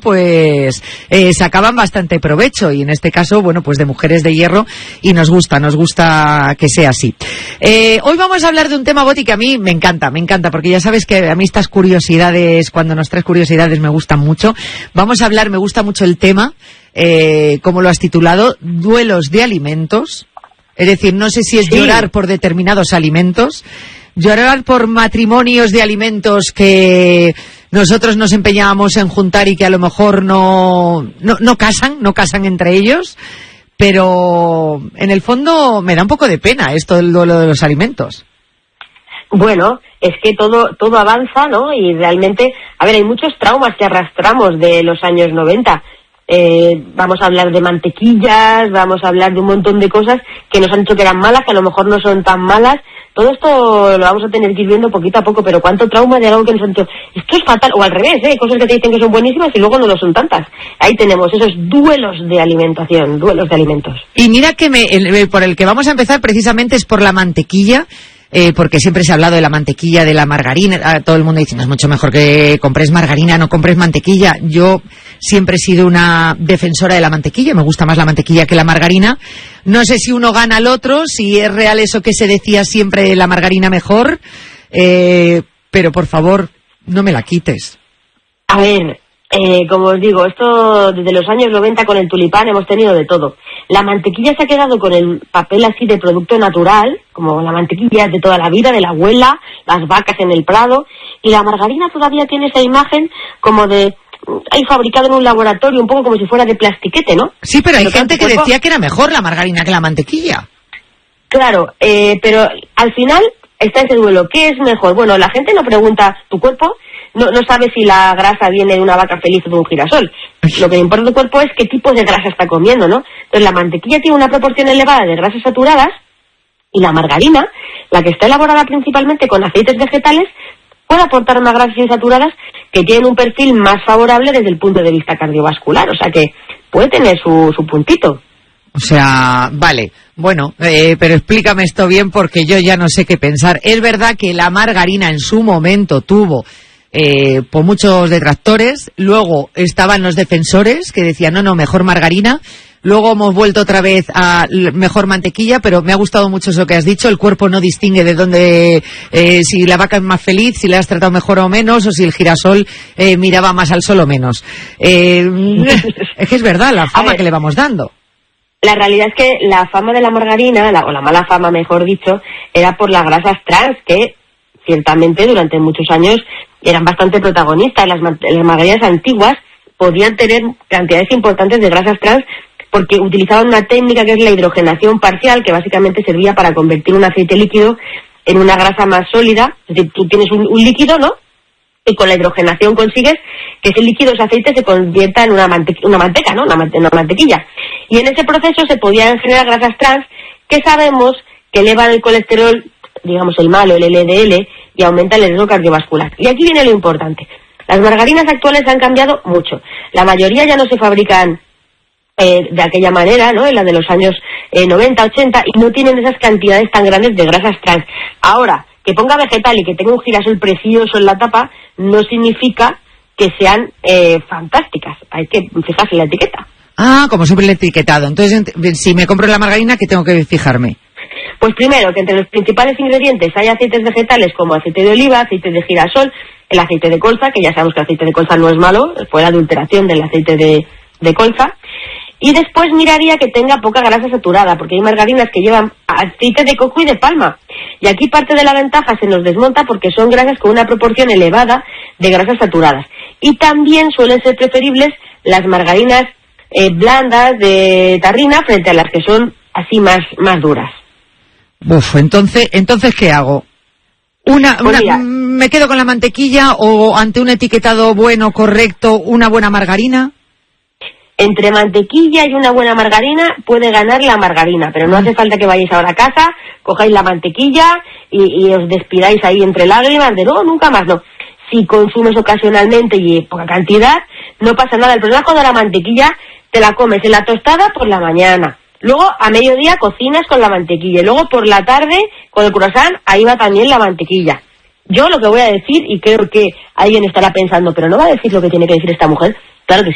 pues sacaban bastante provecho, y en este caso, bueno, pues de Mujeres de Hierro, y nos gusta que sea así. Hoy vamos a hablar de un tema, Boti, que a mí me encanta, porque ya sabes que a mí estas curiosidades, cuando nos traes curiosidades, me gustan mucho. Vamos a hablar, me gusta mucho el tema, como lo has titulado, duelos de alimentos. Es decir, no sé si es llorar por determinados alimentos, llorar por matrimonios de alimentos que nosotros nos empeñábamos en juntar y que a lo mejor no casan entre ellos, pero en el fondo me da un poco de pena esto del duelo de los alimentos. Bueno, es que todo avanza, ¿no? Y realmente, a ver, hay muchos traumas que arrastramos de los años 90. Vamos a hablar de mantequillas, vamos a hablar de un montón de cosas que nos han dicho que eran malas, que a lo mejor no son tan malas. Todo esto lo vamos a tener que ir viendo poquito a poco, pero cuánto trauma de algo que nos han dicho, esto es fatal, o al revés, cosas que te dicen que son buenísimas y luego no lo son tantas. Ahí tenemos esos duelos de alimentación, duelos de alimentos. Y mira que por el que vamos a empezar precisamente es por la mantequilla. Porque siempre se ha hablado de la mantequilla, de la margarina. Todo el mundo dice, no, es mucho mejor que compres margarina, no compres mantequilla. Yo siempre he sido una defensora de la mantequilla, me gusta más la mantequilla que la margarina. No sé si uno gana al otro, si es real eso que se decía siempre, la margarina mejor, pero por favor, no me la quites. A ver, como os digo, esto desde los años 90 con el tulipán hemos tenido de todo. La mantequilla se ha quedado con el papel así de producto natural, como la mantequilla de toda la vida, de la abuela, las vacas en el prado, y la margarina todavía tiene esa imagen como de ahí fabricado en un laboratorio, un poco como si fuera de plastiquete, ¿no? Sí, pero hay gente que decía que era mejor la margarina que la mantequilla. Claro, pero al final está ese duelo. ¿Qué es mejor? Bueno, la gente no pregunta, tu cuerpo no sabe si la grasa viene de una vaca feliz o de un girasol. Lo que le importa a tu cuerpo es qué tipo de grasa está comiendo, ¿no? Entonces la mantequilla tiene una proporción elevada de grasas saturadas, y la margarina, la que está elaborada principalmente con aceites vegetales, puede aportar unas grasas insaturadas que tienen un perfil más favorable desde el punto de vista cardiovascular. O sea que puede tener su puntito. O sea, vale, bueno, pero explícame esto bien porque yo ya no sé qué pensar. Es verdad que la margarina en su momento tuvo por muchos detractores, luego estaban los defensores que decían no, mejor margarina, luego hemos vuelto otra vez a mejor mantequilla, pero me ha gustado mucho eso que has dicho, el cuerpo no distingue de dónde, si la vaca es más feliz, si la has tratado mejor o menos, o si el girasol miraba más al sol o menos. Es que es verdad la fama que le vamos dando. La realidad es que la fama de la margarina, o la mala fama mejor dicho, era por las grasas trans, que ciertamente durante muchos años eran bastante protagonistas. Las margarinas antiguas podían tener cantidades importantes de grasas trans porque utilizaban una técnica que es la hidrogenación parcial, que básicamente servía para convertir un aceite líquido en una grasa más sólida. Es decir, tú tienes un líquido, ¿no? Y con la hidrogenación consigues que ese líquido, ese aceite, se convierta en una manteca, ¿no? Una mantequilla. Y en ese proceso se podían generar grasas trans que sabemos que elevan el colesterol, digamos el malo, el LDL, y aumenta el riesgo cardiovascular. Y aquí viene lo importante. Las margarinas actuales han cambiado mucho. La mayoría ya no se fabrican de aquella manera, ¿no? En la de los años 90, 80, y no tienen esas cantidades tan grandes de grasas trans. Ahora, que ponga vegetal y que tenga un girasol precioso en la tapa, no significa que sean fantásticas. Hay que fijarse en la etiqueta. Ah, como siempre el etiquetado. Entonces, si me compro la margarina, ¿qué tengo que fijarme? Pues primero, que entre los principales ingredientes hay aceites vegetales como aceite de oliva, aceite de girasol, el aceite de colza, que ya sabemos que el aceite de colza no es malo, fue la adulteración del aceite de colza. Y después miraría que tenga poca grasa saturada, porque hay margarinas que llevan aceite de coco y de palma. Y aquí parte de la ventaja se nos desmonta porque son grasas con una proporción elevada de grasas saturadas. Y también suelen ser preferibles las margarinas blandas de tarrina frente a las que son así más duras. Uf, entonces ¿qué hago? ¿Me quedo con la mantequilla o ante un etiquetado bueno, correcto, una buena margarina? Entre mantequilla y una buena margarina puede ganar la margarina, pero no hace falta que vayáis ahora a casa, cojáis la mantequilla y os despidáis ahí entre lágrimas de no, nunca más, no. Si consumes ocasionalmente y poca cantidad, no pasa nada. El problema es cuando la mantequilla te la comes en la tostada por la mañana. Luego a mediodía cocinas con la mantequilla y luego por la tarde con el croissant ahí va también la mantequilla. Yo lo que voy a decir, y creo que alguien estará pensando, pero no va a decir lo que tiene que decir esta mujer, claro que sí.